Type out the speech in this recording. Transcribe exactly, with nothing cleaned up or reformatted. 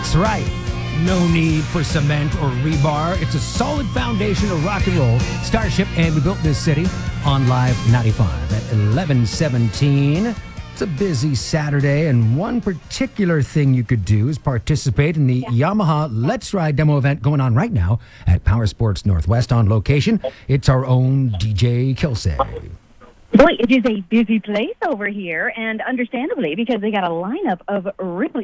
That's right. No need for cement or rebar. It's a solid foundation of rock and roll. Starship, and we built this city on Live ninety-five at eleven seventeen. It's a busy Saturday, and one particular thing you could do is participate in the Yamaha Let's Ride demo event going on right now at Power Sports Northwest on location. It's our own D J Kilsey. Boy, it is a busy place over here, and understandably, because they got a lineup of really